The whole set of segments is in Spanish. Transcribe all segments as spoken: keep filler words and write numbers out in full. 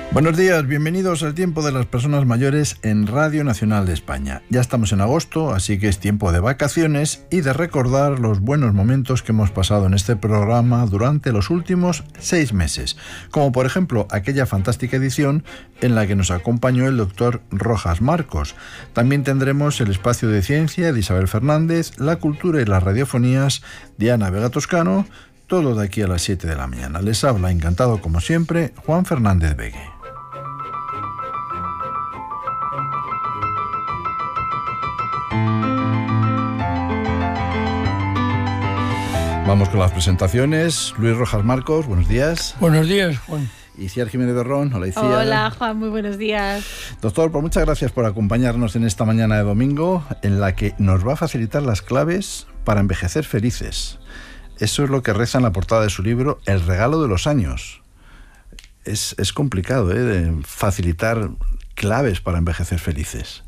Buenos días, bienvenidos al Tiempo de las Personas Mayores en Radio Nacional de España. Ya estamos en agosto, así que es tiempo de vacaciones y de recordar los buenos momentos que hemos pasado en este programa durante los últimos seis meses, como por ejemplo aquella fantástica edición en la que nos acompañó el doctor Rojas Marcos. También tendremos el espacio de ciencia de Isabel Fernández, la cultura y las radiofonías de Ana Vega Toscano, todo de aquí a las siete de la mañana. Les habla, encantado como siempre, Juan Fernández Vegue. Vamos con las presentaciones. Luis Rojas Marcos, buenos días. Buenos días, Juan. Iciar Jiménez de Ron, hola Iciar. Hola Juan, muy buenos días. Doctor, pues muchas gracias por acompañarnos en esta mañana de domingo, en la que nos va a facilitar las claves para envejecer felices. Eso es lo que reza en la portada de su libro, El regalo de los años. Es, es complicado, ¿eh?, de facilitar claves para envejecer felices.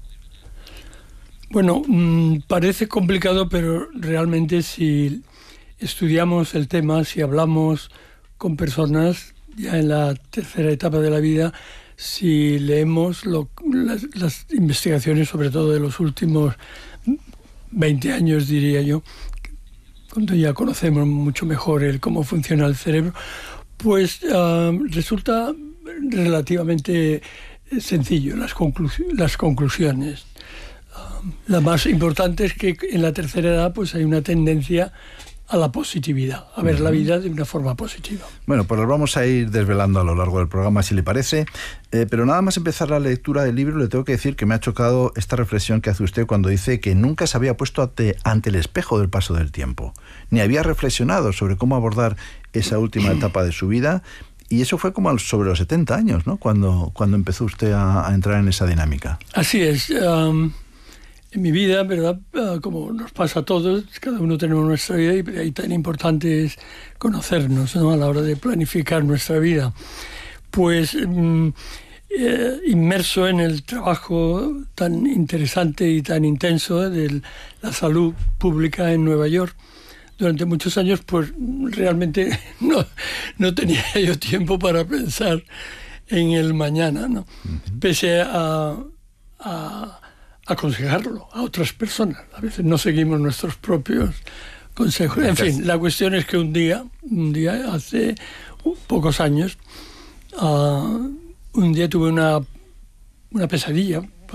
Bueno, mmm, parece complicado, pero realmente si estudiamos el tema, si hablamos con personas ya en la tercera etapa de la vida, si leemos lo, las, las investigaciones, sobre todo de los últimos veinte años, diría yo, cuando ya conocemos mucho mejor el cómo funciona el cerebro, pues uh, resulta relativamente sencillo las, conclu- las conclusiones. Uh, la más importante es que en la tercera edad pues hay una tendencia a la positividad, a ver uh-huh. la vida de una forma positiva. Bueno, pues los vamos a ir desvelando a lo largo del programa, si le parece, eh, pero nada más empezar la lectura del libro le tengo que decir que me ha chocado esta reflexión que hace usted cuando dice que nunca se había puesto ante, ante el espejo del paso del tiempo, ni había reflexionado sobre cómo abordar esa última etapa de su vida, y eso fue como sobre los setenta años, ¿no?, cuando, cuando empezó usted a, a entrar en esa dinámica. Así es. Um... En mi vida, ¿verdad?, como nos pasa a todos, cada uno tenemos nuestra vida y ahí tan importante es conocernos, ¿no?, a la hora de planificar nuestra vida. Pues mm, eh, inmerso en el trabajo tan interesante y tan intenso de la salud pública en Nueva York, durante muchos años, pues realmente no, no tenía yo tiempo para pensar en el mañana, ¿no? Uh-huh. Pese a... a aconsejarlo a otras personas. A veces no seguimos nuestros propios consejos. En fin, la cuestión es que un día, un día hace pocos años, uh, un día tuve una, una pesadilla.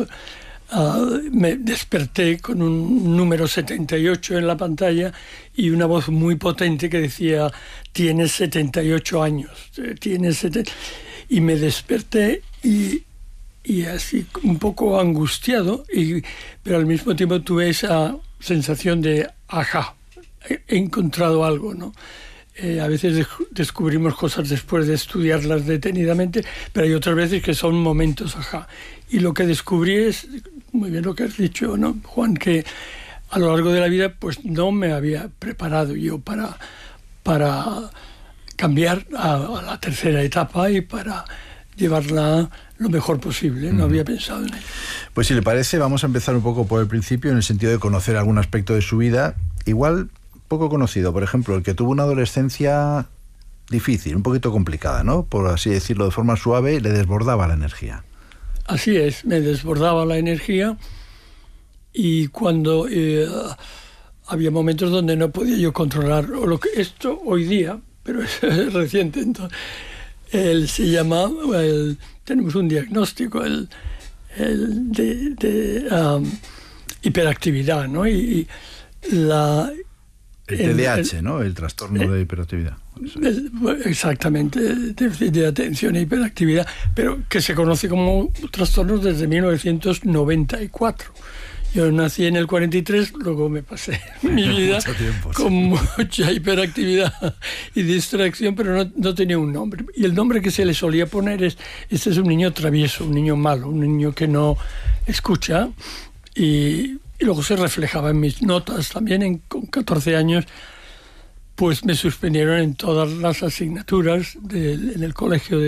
Uh, me desperté con un número setenta y ocho en la pantalla y una voz muy potente que decía: tienes setenta y ocho años, tienes setenta... Y me desperté y y así un poco angustiado, y, pero al mismo tiempo tuve esa sensación de ajá, he, he encontrado algo, ¿no? Eh, a veces de, descubrimos cosas después de estudiarlas detenidamente, pero hay otras veces que son momentos ajá. Y lo que descubrí es, muy bien lo que has dicho, ¿no, Juan?, que a lo largo de la vida pues no me había preparado yo para, para cambiar a, a la tercera etapa y para llevarla lo mejor posible. No mm. había pensado en ello. Pues si le parece, vamos a empezar un poco por el principio, en el sentido de conocer algún aspecto de su vida, igual poco conocido. Por ejemplo, el que tuvo una adolescencia difícil, un poquito complicada, ¿no?, por así decirlo de forma suave, le desbordaba la energía. Así es, me desbordaba la energía, y cuando eh, había momentos donde no podía yo controlar, o lo que esto hoy día, pero es reciente, entonces él se llama, el, tenemos un diagnóstico el, el de, de um, hiperactividad, ¿no? Y, y la... El T D A H, el, ¿no?, el trastorno el, de hiperactividad. El, exactamente, déficit de atención e hiperactividad, pero que se conoce como trastornos desde mil novecientos noventa y cuatro. Yo nací en el cuarenta y tres, luego me pasé mi vida tiempo, con sí. mucha hiperactividad y distracción, pero no, no tenía un nombre. Y el nombre que se le solía poner es, este es un niño travieso, un niño malo, un niño que no escucha, y, y luego se reflejaba en mis notas también. En, con catorce años, pues me suspendieron en todas las asignaturas de, en el colegio de